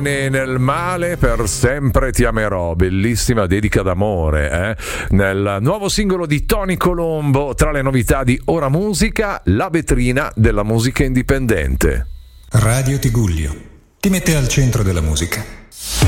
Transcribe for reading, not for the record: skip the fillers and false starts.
Nel male per sempre ti amerò, bellissima dedica d'amore, nel nuovo singolo di Tony Colombo. Tra le novità di Ora Musica, la vetrina della musica indipendente. Radio Tigullio ti mette al centro della musica.